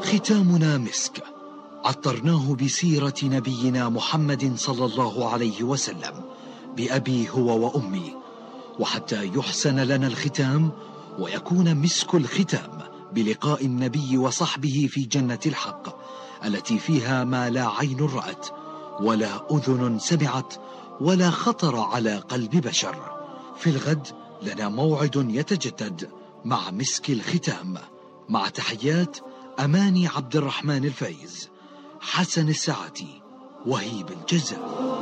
ختامنا مسك، عطرناه بسيرة نبينا محمد صلى الله عليه وسلم بأبي هو وأمي، وحتى يحسن لنا الختام ويكون مسك الختام بلقاء النبي وصحبه في جنة الحق التي فيها ما لا عين رأت ولا أذن سمعت ولا خطر على قلب بشر. في الغد لنا موعد يتجدد مع مسك الختام. مع تحيات أماني عبد الرحمن الفايز، حسن الساعتي، وهيب الجزار.